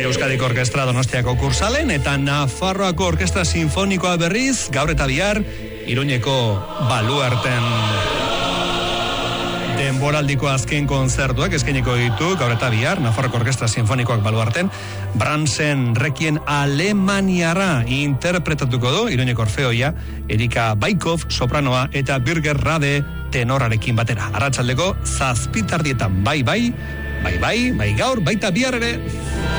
Euskadiko Orkestra Donostiako kursalen eta Nafarroako Orkestra Sinfonikoa berriz gaur eta bihar Iruñeko Baluarten. Denboraldiko azken kontzertuak eskainiko ditu gaur eta bihar Nafarroako Orkestra Sinfonikoak Baluarten. Brahmsen Requiem alemaniarra interpretatuko du Iruñeko Orfeoia, Erika Baikov sopranoa eta Birger Rade tenorarekin batera. Arratsaldeko 7:00 bai gaur, baita bihar ere.